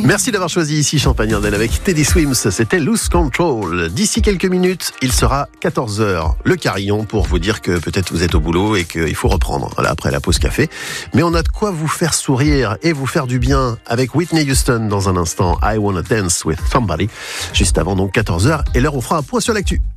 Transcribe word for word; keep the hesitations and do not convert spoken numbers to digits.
Merci d'avoir choisi ici Champagne-Ardenne avec Teddy Swims, c'était Loose Control. D'ici quelques minutes, il sera quatorze heures, le carillon, pour vous dire que peut-être vous êtes au boulot et qu'il faut reprendre, voilà, après la pause café. Mais on a de quoi vous faire sourire et vous faire du bien avec Whitney Houston dans un instant. I Wanna Dance With Somebody, juste avant donc quatorze heures, et l'heure on fera un point sur l'actu.